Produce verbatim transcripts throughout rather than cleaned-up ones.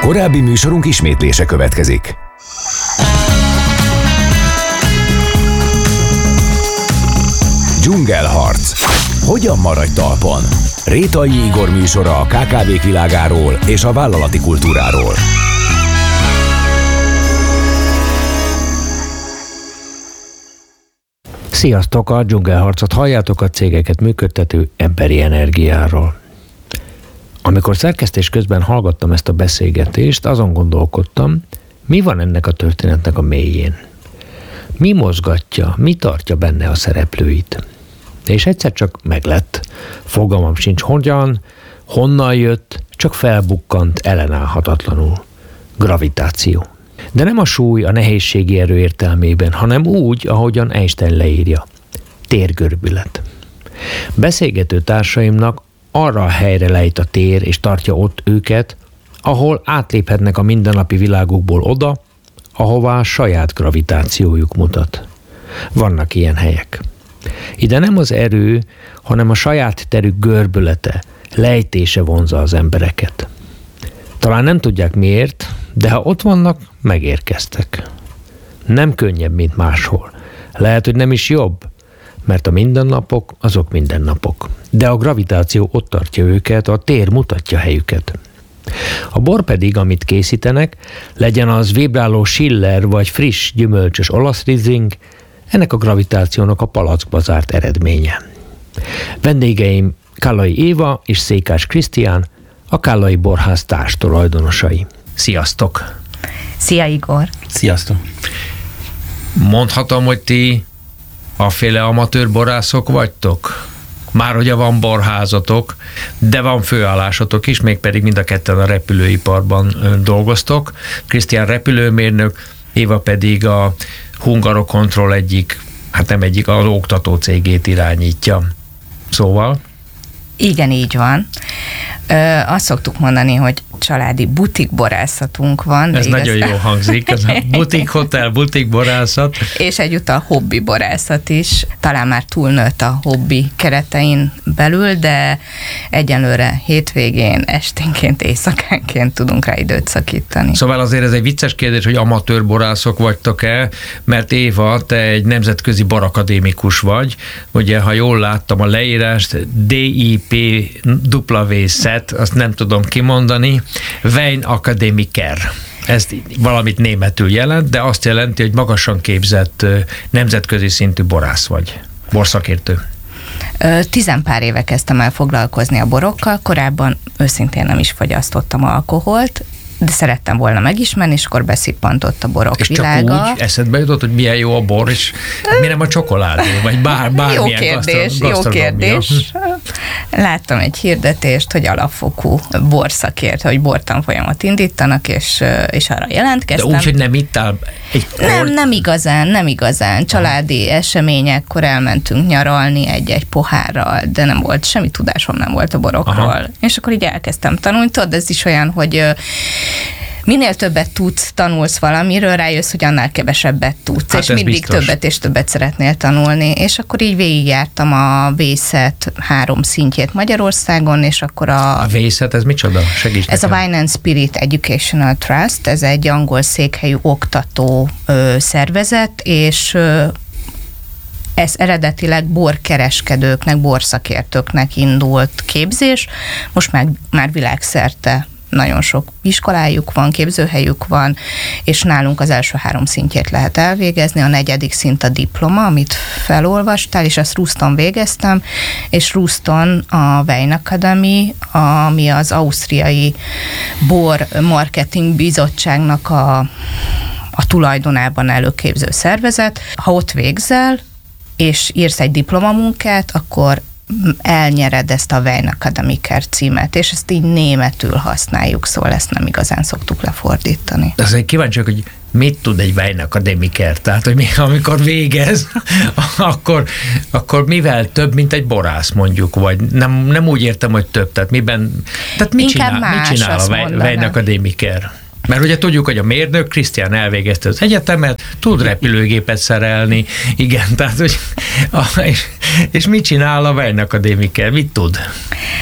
Korábbi műsorunk ismétlése következik. Dzsungelharc. Hogyan maradj talpon? Rétai Igor műsora a ká ká vék világáról és a vállalati kultúráról. Sziasztok! A Dzsungelharcot halljátok, a cégeket működtető emberi energiáról. Amikor szerkesztés közben hallgattam ezt a beszélgetést, azon gondolkodtam, mi van ennek a történetnek a mélyén. Mi mozgatja, mi tartja benne a szereplőit. És egyszer csak meglett. Fogalmam sincs hogyan, honnan jött, csak felbukkant ellenállhatatlanul. Gravitáció. De nem a súly, a nehézségi erő értelmében, hanem úgy, ahogyan Einstein leírja. Térgörbület. Beszélgető társaimnak arra a helyre lejt a tér, és tartja ott őket, ahol átléphetnek a mindennapi világukból oda, ahová a saját gravitációjuk mutat. Vannak ilyen helyek. Ide nem az erő, hanem a saját terük görbülete, lejtése vonzza az embereket. Talán nem tudják miért, de ha ott vannak, megérkeztek. Nem könnyebb, mint máshol. Lehet, hogy nem is jobb, mert a mindennapok azok mindennapok. De a gravitáció ott tartja őket, a tér mutatja helyüket. A bor pedig, amit készítenek, legyen az vibráló Schiller vagy friss, gyümölcsös olasz rizling, ennek a gravitációnak a palackba zárt eredménye. Vendégeim Kállai Éva és Székás Krisztián, a Kállai Borház társtulajdonosai. Sziasztok! Szia, Igor! Sziasztok! Mondhatom, hogy ti aféle amatőr borászok vagytok? Már ugye van borházatok, de van főállásotok is, mégpedig mind a ketten a repülőiparban dolgoztok. Krisztián repülőmérnök, Éva pedig a Hungarocontrol egyik, hát nem egyik, az oktató cégét irányítja. Szóval? Igen, így van. Ö, azt szoktuk mondani, hogy családi butikborászatunk van. Ez igaz... nagyon jó hangzik, ez a butik hotel, butik borászat. És egyúttal hobbi borászat is. Talán már túlnőtt a hobbi keretein belül, de egyelőre hétvégén, esténként, éjszakánként tudunk rá időt szakítani. Szóval azért ez egy vicces kérdés, hogy amatőr borászok vagytok-e, mert Éva, te egy nemzetközi barakadémikus vagy. Ugye, ha jól láttam a leírást, dé i pé dupla zet, azt nem tudom kimondani, Weinakademiker. Ez valamit németül jelent, de azt jelenti, hogy magasan képzett nemzetközi szintű borász vagy, borszakértő. Tizenpár éve kezdtem el foglalkozni a borokkal, korábban őszintén nem is fogyasztottam alkoholt, de szerettem volna megismerni, és akkor beszippantott a borok és világa. És csak úgy eszedbe jutott, hogy milyen jó a bor, és mi nem a csokoládé, vagy bár, bármilyen Jó kérdés, gasztro- jó kérdés. Láttam egy hirdetést, hogy alapfokú borszakért, hogy bortanfolyamat indítanak, és, és arra jelentkeztem. De úgy, hogy nem ittál egy kort? Nem, nem igazán, nem igazán. Családi eseményekkor elmentünk nyaralni egy-egy pohárral, de nem volt, semmi tudásom nem volt a borokról. Aha. És akkor így elkezdtem tanulni. Tudod, ez is olyan, hogy minél többet tudsz, tanulsz valamiről, rájössz, hogy annál kevesebbet tudsz, hát és mindig biztos. többet és többet szeretnél tanulni, és akkor így végigjártam a vészet három szintjét Magyarországon, és akkor a... A vészet, ez micsoda? Segíts Ez nekem. a Wine and Spirit Educational Trust, ez egy angol székhelyű oktató ö, szervezet, és ö, ez eredetileg borkereskedőknek, borszakértőknek indult képzés, most már, már világszerte nagyon sok iskolájuk van, képzőhelyük van, és nálunk az első három szintjét lehet elvégezni, a negyedik szint a diploma, amit felolvastál, és ezt Ruston végeztem, és Ruston a Weinakademie, ami az ausztriai bor marketing bizottságnak a, a tulajdonában előképző szervezet. Ha ott végzel, és írsz egy diplomamunkát, akkor elnyered ezt a Weinakademiker címet, és ezt így németül használjuk, szóval ezt nem igazán szoktuk lefordítani. Azért kíváncsiak, hogy mit tud egy Weinakademiker? Tehát, hogy még amikor végez, akkor, akkor mivel több, mint egy borász mondjuk, vagy nem, nem úgy értem, hogy több, tehát miben, tehát mit Inkább csinál, más, mit csinál a Weinakademiker? Mert ugye tudjuk, hogy a mérnök Krisztián elvégezte az egyetemet, tud repülőgépet szerelni, igen, tehát, hogy, és, és mit csinál a Weinakademiker? Mit tud?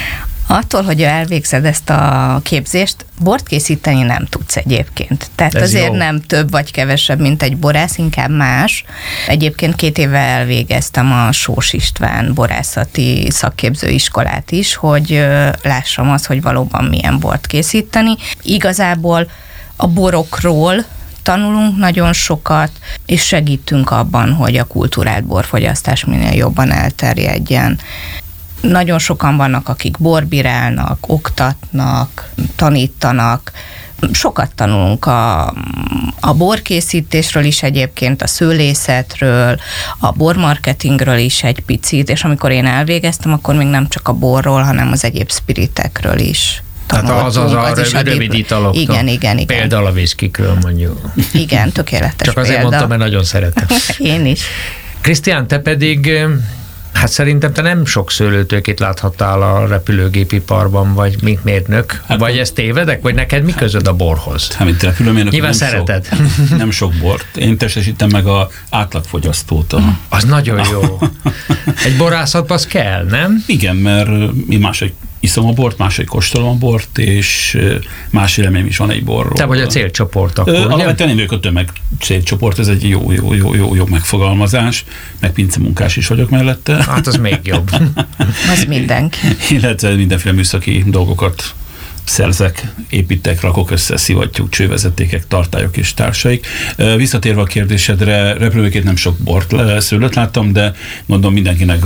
Attól, hogy elvégzed ezt a képzést, bort készíteni nem tudsz egyébként. Tehát ez azért jó. Nem több vagy kevesebb, mint egy borász, inkább más. Egyébként két éve elvégeztem a Sós István borászati szakképzőiskolát is, hogy lássam azt, hogy valóban milyen bort készíteni. Igazából a borokról tanulunk nagyon sokat, és segítünk abban, hogy a kulturált borfogyasztás minél jobban elterjedjen. Nagyon sokan vannak, akik borbirálnak, oktatnak, tanítanak. Sokat tanulunk a, a borkészítésről is egyébként, a szőlészetről, a bormarketingről is egy picit, és amikor én elvégeztem, akkor még nem csak a borról, hanem az egyéb spiritekről is. Tehát az az a az rövid, rövid italoktól. Igen, igen, igen. Például a viszkikről mondjuk. Igen, tökéletes Csak azért példa. mondtam, mert nagyon szeretem. Én is. Krisztián, te pedig, hát szerintem te nem sok szőlőtőkét láthattál a repülőgépiparban, vagy mint mérnök, hát, vagy ezt tévedek, vagy neked mi közöd a borhoz? Hát, mint repülőmérnök, nyilván nem szereted. Sok, nem sok bort. Én testesítem meg a átlagfogyasztót. A... Az nagyon jó. Egy borászatban az kell, nem? Igen, mert mi máshogy iszom a bort, máshogy kóstolom a bort, és más vélemény is van egy borról. Te vagy a célcsoport akkor, ugye? Alapvetően én vagyok a tömeg célcsoport, ez egy jó, jó, jó, jó, jó megfogalmazás, meg pincemunkás is vagyok mellette. Hát az még jobb. Az mindenki. Illetve mindenféle műszaki dolgokat szerzek, építek, rakok össze, szivattyúk, csővezetékek, tartályok és társaik. Visszatérve a kérdésedre, repülőként nem sok bort, szőlőt láttam, de mondom mindenkinek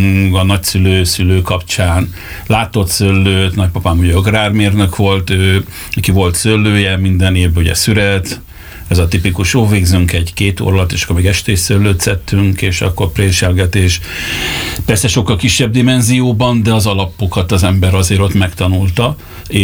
a nagyszülő, szülő kapcsán látott szőlőt, nagypapám ugye agrármérnök volt, ő, aki volt szőlője, minden évben ugye szüret, ez a tipikus, ó, végzünk egy-két orlat, és akkor még estés szőlőt szedtünk, és akkor préselgetés. Persze sokkal kisebb dimenzióban, de az alapokat az ember azért ott megtanulta,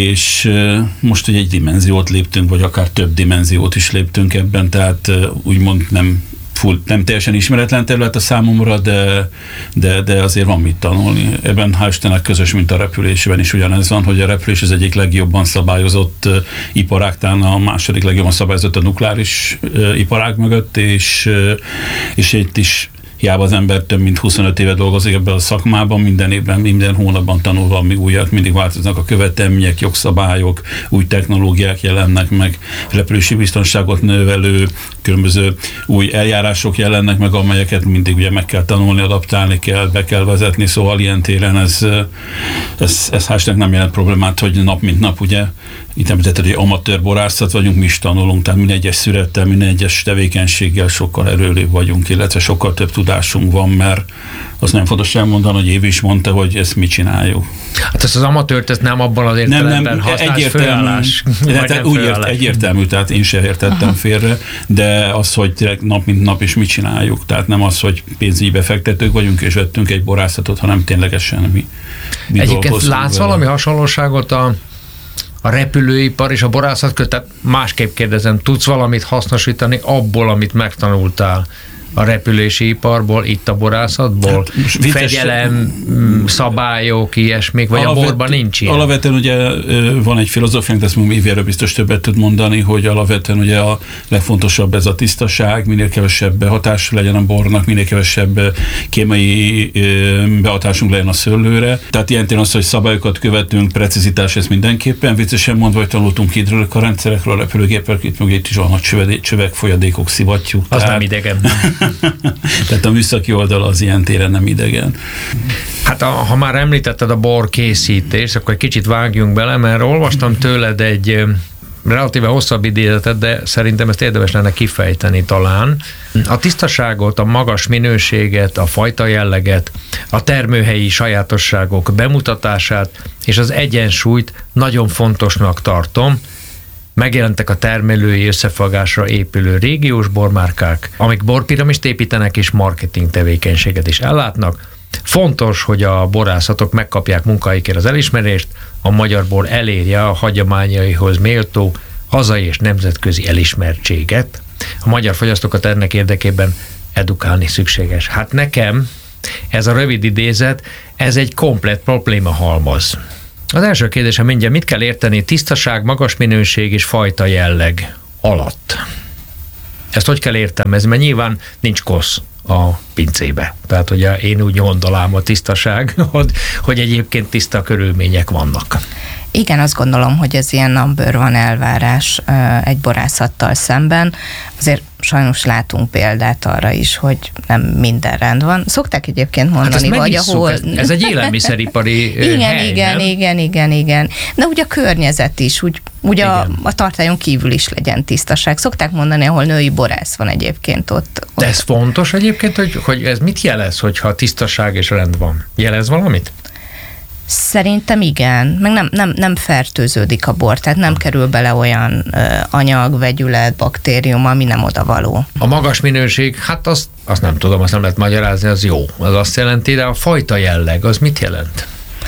és most ugye egy dimenziót léptünk, vagy akár több dimenziót is léptünk ebben, tehát úgymond nem full, nem teljesen ismeretlen terület a számomra, de, de, de azért van mit tanulni. Ebben hál' Istennek közös, mint a repülésben is ugyanez van, hogy a repülés az egyik legjobban szabályozott iparág, talán a második legjobban szabályozott a nukleáris iparág mögött, és, és itt is hiába az ember több mint huszonöt éve dolgozik ebben a szakmában, minden évben, minden hónapban tanul valami újat, mindig változnak a követelmények, jogszabályok, új technológiák jelennek meg, repülési biztonságot növelő, különböző új eljárások jelennek meg, amelyeket mindig ugye meg kell tanulni, adaptálni kell, be kell vezetni, szóval ilyen téren ez, ez, ez hál' nem jelent problémát, hogy nap mint nap ugye itt említetted, hogy amatőr borászat vagyunk, mi is tanulunk, tehát minden egyes szürettel, minden egyes tevékenységgel sokkal erőlébb vagyunk, illetve sokkal több tudásunk van, mert azt nem fontos elmondani, hogy Évi is mondta, hogy ezt mit csináljuk. Hát ezt az amatőrt, ezt nem abban az értelemben használsz, főállás. Úgy ért, egyértelmű, tehát én sem értettem Aha. félre, de az, hogy nap mint nap is mit csináljuk, tehát nem az, hogy pénzügyi befektetők vagyunk, és vettünk egy borászatot, hanem ténylegesen mi, mi Egyébként látsz vele. Valami hasonlóságot a a repülőipar és a borászat között, tehát másképp kérdezem, tudsz valamit hasznosítani abból, amit megtanultál a repülési iparból, itt a borászatból? Hát, fegyelem, szabályok, ilyesmik, vagy Alapvet, a borban nincs ilyen? Alapvetően ugye van egy filozófiánk, de ezt mondom, Évi erről biztos többet tud mondani, hogy alapvetően ugye a legfontosabb ez a tisztaság, minél kevesebb behatás legyen a bornak, minél kevesebb kémiai behatásunk legyen a szőlőre. Tehát ilyen téren az, hogy szabályokat követünk, precizitás, ez mindenképpen. Viccesen mondva, hogy tanultunk hidrolika rendszerekről, a repülőgépek, itt mögé itt is vannak csövek, csövek, folyadékok, szivattyúk. Az tehát... nem idegen. Tehát a műszaki oldal az ilyen téren nem idegen. Hát a, ha már említetted a bor készítést, akkor egy kicsit vágjunk bele, mert olvastam tőled egy relatíve hosszabb idézetet, de szerintem ezt érdemes lenne kifejteni talán. A tisztaságot, a magas minőséget, a fajta jelleget, a termőhelyi sajátosságok bemutatását és az egyensúlyt nagyon fontosnak tartom. Megjelentek a termelői összefogásra épülő régiós bormárkák, amik borpiramist építenek és marketing tevékenységet is ellátnak. Fontos, hogy a borászatok megkapják munkáikért az elismerést, a magyar bor elérje a hagyományaihoz méltó hazai és nemzetközi elismertséget. A magyar fogyasztókat ennek érdekében edukálni szükséges. Hát nekem ez a rövid idézet, ez egy komplett problémahalmaz. Az első kérdésem mindjárt, mit kell érteni tisztaság, magas minőség és fajta jelleg alatt? Ezt hogy kell értelmezni? Mert nyilván nincs kosz a pincébe. Tehát ugye én úgy gondolom a tisztaság, hogy, hogy egyébként tiszta körülmények vannak. Igen, azt gondolom, hogy ez ilyen number van elvárás egy borászattal szemben. Azért sajnos látunk példát arra is, hogy nem minden rend van. Szokták egyébként mondani, hát vagy ahol... Ez, ez egy élelmiszeripari igen, hely, igen, nem? igen, igen, igen. De ugye a környezet is, úgy, ugye a, a tartályon kívül is legyen tisztaság. Szokták mondani, ahol női borász van egyébként ott. ott. De ez fontos egyébként, hogy, hogy ez mit jelez, hogyha tisztaság és rend van? Jelez valamit? Szerintem igen, meg nem, nem, nem fertőződik a bor, tehát nem kerül bele olyan ö, anyag, vegyület, baktérium, ami nem odavaló. A magas minőség, hát azt, azt nem tudom, azt nem lehet magyarázni, az jó. Az azt jelenti, de a fajta jelleg, az mit jelent?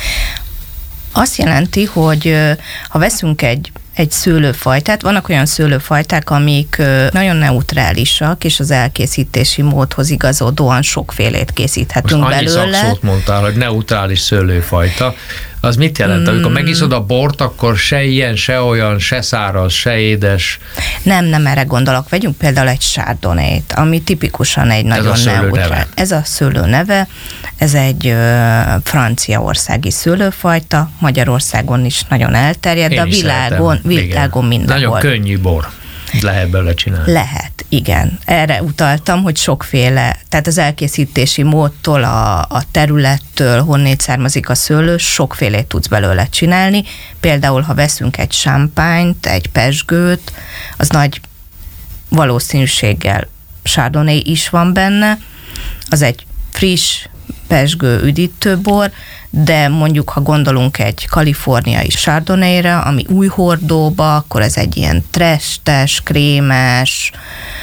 Azt jelenti, hogy ö, ha veszünk egy egy szőlőfajtát. Vannak olyan szőlőfajták, amik nagyon neutrálisak, és az elkészítési módhoz igazodóan sokfélét készíthetünk most belőle. Annyi szakszót mondtál, hogy neutrális szőlőfajta. Az mit jelent? Mm. Amikor megiszod a bort, akkor se ilyen, se olyan, se száraz, se édes. Nem, nem erre gondolok. Vegyünk például egy chardonnay-t, ami tipikusan egy ez nagyon neutrális. Ez a szőlő neve. Ez egy ö, franciaországi szőlőfajta, Magyarországon is nagyon elterjedt, de a világon, világon mindenhol. Nagyon könnyű bor. Lehet belőle csinálni. Lehet, igen. Erre utaltam, hogy sokféle, tehát az elkészítési módtól, a, a területtől, honnét származik a szőlő, sokfélét tudsz belőle csinálni. Például, ha veszünk egy champagnyt, egy pezsgőt, az nagy valószínűséggel chardonnay is van benne, az egy friss, pezsgő üdítőbor, de mondjuk, ha gondolunk egy kaliforniai chardonnayre, ami új hordóba, akkor ez egy ilyen trestes, krémes,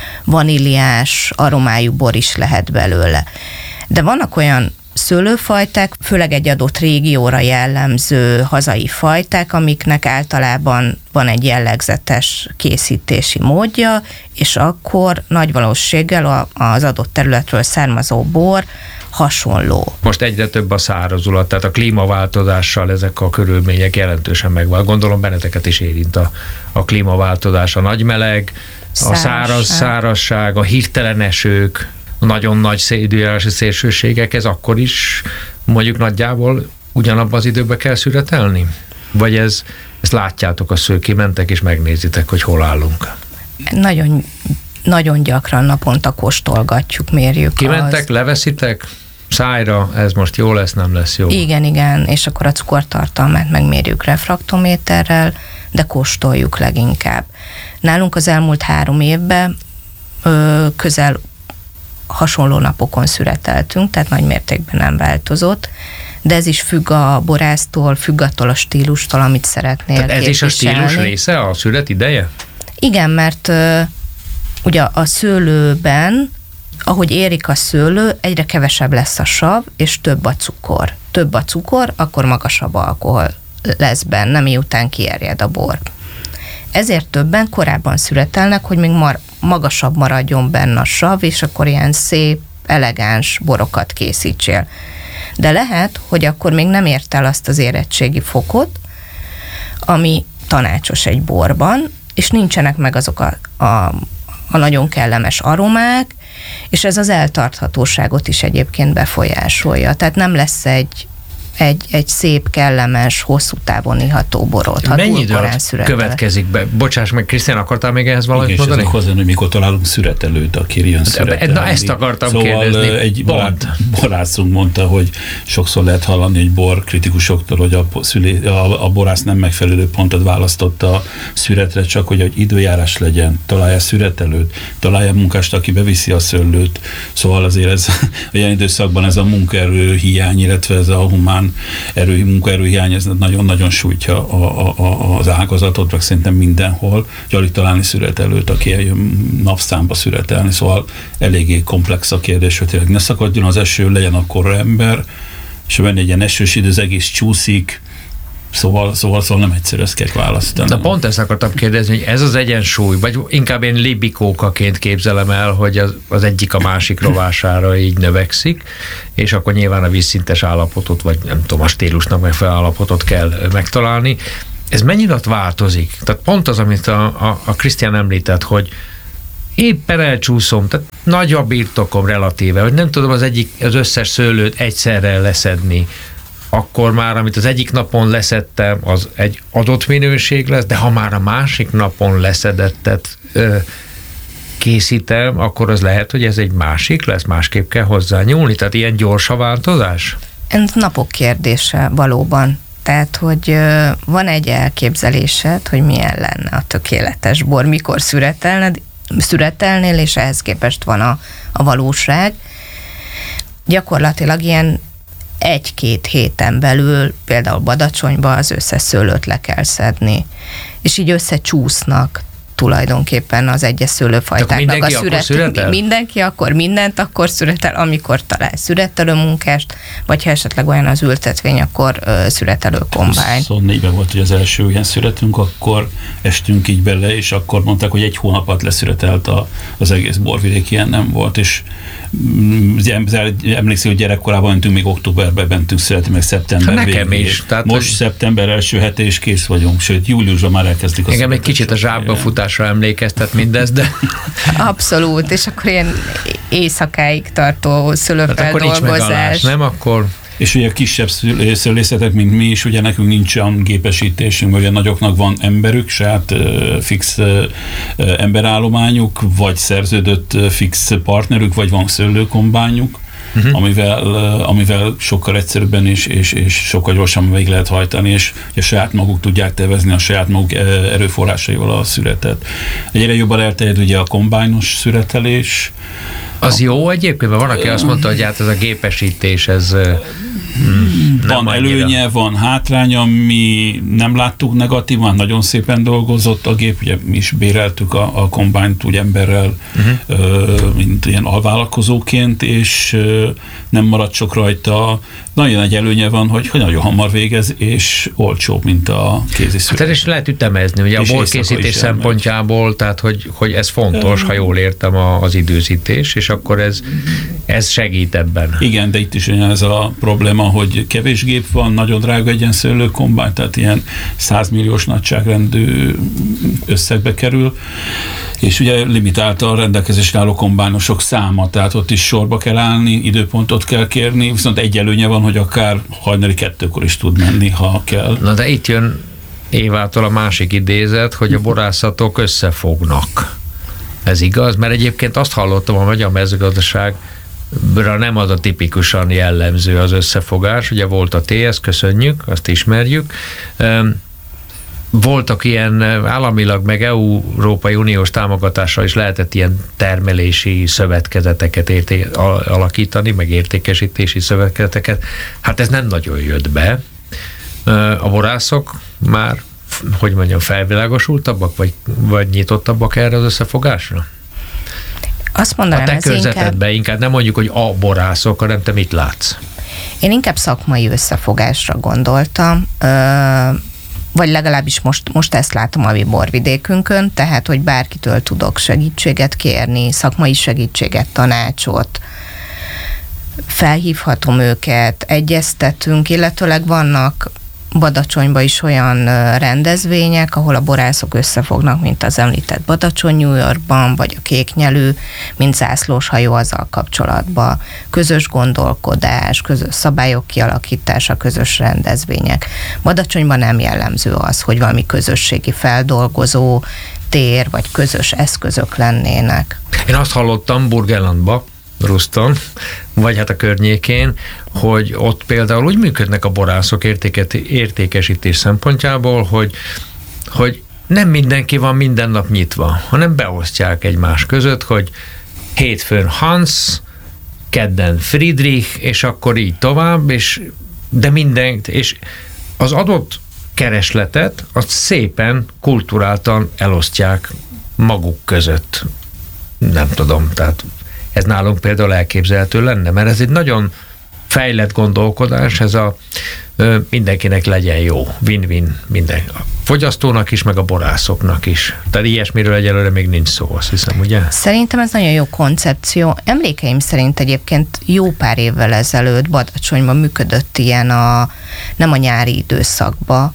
vaníliás aromájú bor is lehet belőle. De vannak olyan szőlőfajták, főleg egy adott régióra jellemző hazai fajták, amiknek általában van egy jellegzetes készítési módja, és akkor nagy valószínűséggel az adott területről származó bor hasonló. Most egyre több a szárazulat, tehát a klímaváltozással ezek a körülmények jelentősen megvan. Gondolom benneteket is érint a, a klímaváltozás, a nagy meleg, a száraz szárazság, a hirtelen esők, a nagyon nagy időjárási szélsőségek, ez akkor is mondjuk nagyjából ugyanabban az időben kell szüretelni? Vagy ez, ezt látjátok, a sző, kimentek és megnézitek, hogy hol állunk? Nagyon nagyon gyakran naponta kóstolgatjuk, mérjük. Kimentek, az... leveszitek, szájra, ez most jó lesz, nem lesz jó. Igen, igen, és akkor a cukortartalmát megmérjük refraktométerrel, de kóstoljuk leginkább. Nálunk az elmúlt három évben ö, közel hasonló napokon szüreteltünk, tehát nagy mértékben nem változott, de ez is függ a borásztól, függ attól a stílustól, amit szeretnél tehát ez képviselni. is a stílus része, a szület ideje? Igen, mert ö, ugye a szőlőben, ahogy érik a szőlő, egyre kevesebb lesz a sav, és több a cukor. Több a cukor, akkor magasabb alkohol lesz benne, miután kierjed a bor. Ezért többen korábban szüretelnek, hogy még mar- magasabb maradjon benne a sav, és akkor ilyen szép, elegáns borokat készítsél. De lehet, hogy akkor még nem ért el azt az érettségi fokot, ami tanácsos egy borban, és nincsenek meg azok a, a a nagyon kellemes aromák, és ez az eltarthatóságot is egyébként befolyásolja. Tehát nem lesz egy, egy, egy szép, kellemes, hosszú távon iható borot. Mennyi idő következik be? Bocsáss meg, Krisztián, akartál még ehhez valamit igen, mondani? Igen, és hozzá, hogy mikor találunk szüretelőt, aki jön szüretelni. Na ezt akartam szóval kérdezni. Egy borászunk mondta, hogy sokszor lehet hallani egy bor kritikusoktól, hogy a, szülé, a, a borász nem megfelelő pontot választotta a szüretre, csak hogy egy időjárás legyen, találja szüretelőt, találja munkást, aki beviszi a szőlőt. Szóval azért ez a jelen időszakban ez a munkaerő hiány, illetve ez a humán erő, munkaerőhiány, ez nagyon-nagyon sújtja a, a, az ágazatot, meg szerintem mindenhol. Alig találni szüretelőt, aki eljön napszámba szüretelni, szóval eléggé komplex a kérdés, hogy tényleg ne szakadjon az eső, legyen akkor ember, és venni egy ilyen esős idő, az egész csúszik, Szóval, szóval, szóval nem egyszerű, ezt kell választani. De pont ezt akartam kérdezni, hogy ez az egyensúly, vagy inkább én libikókaként képzelem el, hogy az, az egyik a másik rovására így növekszik, és akkor nyilván a vízszintes állapotot, vagy nem tudom, a stílusnak megfelelő állapotot kell megtalálni. Ez mennyire változik? Tehát pont az, amit a, a, a Krisztián említett, hogy éppen elcsúszom, tehát nagy a birtokom relatíve, hogy nem tudom az egyik, az összes szőlőt egyszerre leszedni, akkor már, amit az egyik napon leszettem, az egy adott minőség lesz, de ha már a másik napon leszedettet ö, készítem, akkor az lehet, hogy ez egy másik lesz, másképp kell hozzá nyúlni, tehát ilyen gyors a változás? Ez napok kérdése valóban. Tehát, hogy ö, van egy elképzelésed, hogy milyen lenne a tökéletes bor, mikor szüretelned, szüretelnél, és ehhez képest van a, a valóság. Gyakorlatilag ilyen egy-két héten belül, például Badacsonyba az összes szőlőt le kell szedni, és így összecsúsznak tulajdonképpen az egyes szőlőfajtáknak a szüret. Mindenki akkor mindent akkor szüretel, amikor talál szüretelő munkást, vagy ha esetleg olyan az ültetvény, akkor ö, szüretelő kombány. huszonnégyben volt, hogy az első ilyen szüretünk, akkor estünk így bele, és akkor mondták, hogy egy hónapot leszüretelt a, az egész borvidék, ilyen nem volt, és emlékszik, hogy gyerekkorában mentünk, még októberben mentünk születni, meg szeptember nekem végén. is. Tehát most szeptember első hete, és kész vagyunk, sőt, júliusban már elkezdik a engem egy kicsit a zsákba futásra emlékeztet mindez, de... Abszolút, és akkor ilyen éjszakáig tartó szőlőfeldolgozás. Nem, akkor... És ugye a kisebb szőlészetek, mint mi is, ugye nekünk nincs olyan gépesítésünk, vagy a nagyoknak van emberük, saját uh, fix uh, emberállományuk, vagy szerződött uh, fix partnerük, vagy van szőlőkombányuk, uh-huh. amivel, uh, amivel sokkal egyszerűbben és, és, és sokkal gyorsabban végig lehet hajtani, és ugye saját maguk tudják tevezni a saját maguk erőforrásaival a szüretet. Egyre jobban elterjed ugye a kombájnos szüretelés. Az jó egyébként, mert van, aki azt mondta, hogy hát ez a gépesítés, ez hmm, van előnye, van hátránya, mi nem láttuk negatívan, nagyon szépen dolgozott a gép, ugye mi is béreltük a, a kombányt úgy emberrel, uh-huh. ö, mint ilyen alvállalkozóként, és ö, nem maradt sok rajta. Nagyon nagy előnye van, hogy, hogy nagyon hamar végez, és olcsóbb, mint a kézi szület. Hát és lehet ütemezni, ugye és a borkészítés szempontjából, tehát hogy, hogy ez fontos, ha jól értem a, az időzítés, és akkor ez, ez segít ebben. Igen, de itt is ez a probléma, hogy kevés gép van, nagyon drága egy ilyen szőlőkombány, tehát ilyen százmilliós nagyságrendű összegbe kerül, és ugye limitált a rendelkezésre álló kombájnosok száma, tehát ott is sorba kell állni, időpontot kell kérni, viszont egy előnye van, hogy akár hajnali kettőkor is tud menni, ha kell. Na de itt jön Évától a másik idézet, hogy a borászatok összefognak. Ez igaz? Mert egyébként azt hallottam, a magyar mezőgazdaságra nem az a tipikusan jellemző az összefogás. Ugye volt a té es, köszönjük, azt ismerjük. Voltak ilyen államilag, meg Európai Uniós támogatással is lehetett ilyen termelési szövetkezeteket érté- alakítani, meg értékesítési szövetkezeteket. Hát ez nem nagyon jött be. A borászok már, hogy mondjam, felvilágosultabbak, vagy, vagy nyitottabbak erre az összefogásra? Azt mondanám, a te ez körzetedben inkább... inkább nem mondjuk, hogy a borászok, hanem te mit látsz? Én inkább szakmai összefogásra gondoltam, ö- vagy legalábbis most, most ezt látom a mi borvidékünkön, tehát, hogy bárkitől tudok segítséget kérni, szakmai segítséget, tanácsot, felhívhatom őket, egyeztetünk, illetőleg vannak Badacsonyban is olyan rendezvények, ahol a borászok összefognak, mint az említett Badacsony New Yorkban, vagy a Kéknyelő, mint zászlós hajó azzal kapcsolatban. Közös gondolkodás, közös szabályok kialakítása, közös rendezvények. Badacsonyban nem jellemző az, hogy valami közösségi feldolgozó tér, vagy közös eszközök lennének. Én azt hallottam Burgenlandba, Ruszton, vagy hát a környékén, hogy ott például úgy működnek a borászok értéket, értékesítés szempontjából, hogy, hogy nem mindenki van minden nap nyitva, hanem beosztják egymás között, hogy hétfőn Hans, kedden Friedrich, és akkor így tovább, és de mindent, és az adott keresletet azt szépen, kulturáltan elosztják maguk között. Nem tudom, tehát ez nálunk például elképzelhető lenne, mert ez egy nagyon fejlett gondolkodás, ez a ö, mindenkinek legyen jó, win-win minden. A fogyasztónak is, meg a borászoknak is. Tehát ilyesmiről egyelőre még nincs szó, azt hiszem, ugye? Szerintem ez nagyon jó koncepció. Emlékeim szerint egyébként jó pár évvel ezelőtt Badacsonyban működött ilyen a, nem a nyári időszakban,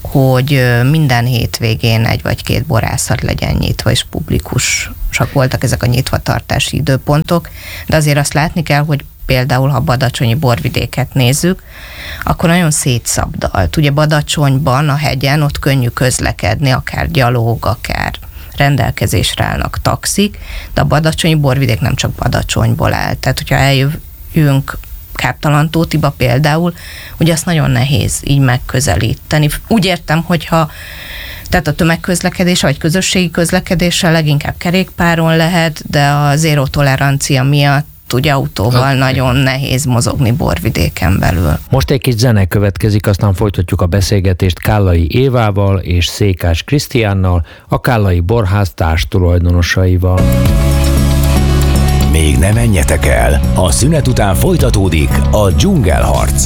hogy minden hétvégén egy vagy két borászat legyen nyitva, és publikusak voltak ezek a nyitvatartási időpontok, de azért azt látni kell, hogy például, ha badacsonyi borvidéket nézzük, akkor nagyon szétszabdalt. Ugye Badacsonyban, a hegyen, ott könnyű közlekedni, akár gyalog, akár rendelkezésre állnak taxik, de a badacsonyi borvidék nem csak Badacsonyból áll. Tehát, hogyha eljövünk Káptalantótiba például, ugye azt nagyon nehéz így megközelíteni. Úgy értem, hogyha tehát a tömegközlekedés, vagy közösségi közlekedéssel leginkább kerékpáron lehet, de a zéró tolerancia miatt ugye autóval hát, nagyon nehéz mozogni borvidéken belül. Most egy kis zene következik, aztán folytatjuk a beszélgetést Kállai Évával és Székás Krisztiánnal, a Kállai Borház társtulajdonosaival. Még ne menjetek el, a szünet után folytatódik a dzsungelharc.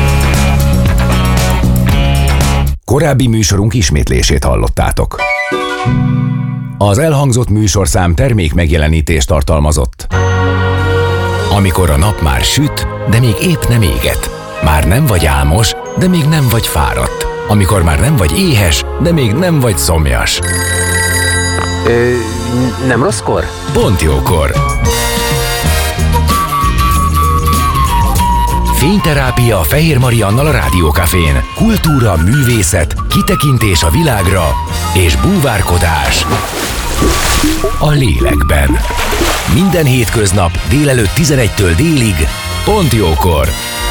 Korábbi műsorunk ismétlését hallottátok. Az elhangzott műsorszám termék megjelenítést tartalmazott. Amikor a nap már süt, de még épp nem éget. Már nem vagy álmos, de még nem vagy fáradt. Amikor már nem vagy éhes, de még nem vagy szomjas. Ö, nem rosszkor? Pont jókor. Fényterápia Fehér Mariannal a Rádiókafén. Kultúra, művészet, kitekintés a világra és búvárkodás a lélekben. Minden hétköznap délelőtt tizenegytől délig, pont jókor.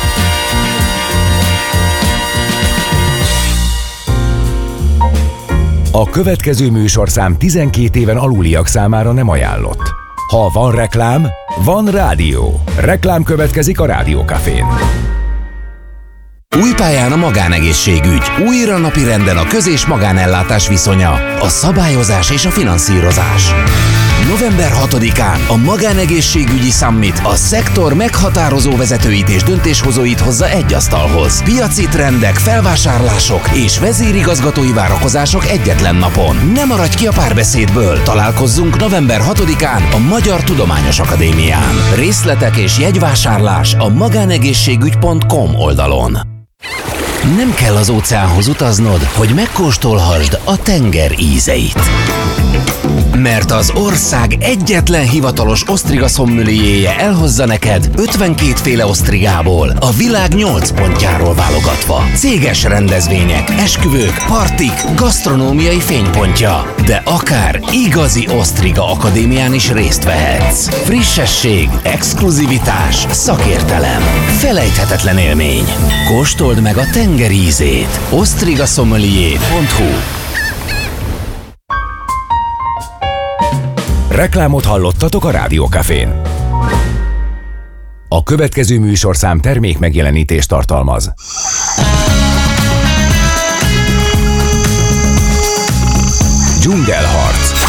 A következő műsorszám tizenkét éven aluliak számára nem ajánlott. Ha van reklám, van rádió. Reklám következik a Rádiókafén. Új pályán a magánegészségügy. Újra napirenden a köz- és magánellátás viszonya. A szabályozás és a finanszírozás. november hatodikán a Magánegészségügyi Summit a szektor meghatározó vezetőit és döntéshozóit hozza egy asztalhoz. Piaci trendek, felvásárlások és vezérigazgatói várakozások egyetlen napon. Ne maradj ki a párbeszédből! Találkozzunk november hatodikán a Magyar Tudományos Akadémián. Részletek és jegyvásárlás a magánegészségügy pont com oldalon. Nem kell az óceánhoz utaznod, hogy megkóstolhassd a tenger ízeit. Mert az ország egyetlen hivatalos osztriga szommelierje elhozza neked ötvenkét féle osztrigából, a világ nyolc pontjáról válogatva. Céges rendezvények, esküvők, partik, gasztronómiai fénypontja. De akár igazi osztriga akadémián is részt vehetsz. Frissesség, exkluzivitás, szakértelem. Felejthetetlen élmény. Kóstold meg a tenger ízét. osztriga sommelier pont hu. Reklámot hallottatok a Rádiókafén. A következő műsorszám termék megjelenítést tartalmaz. Dzsungelharc.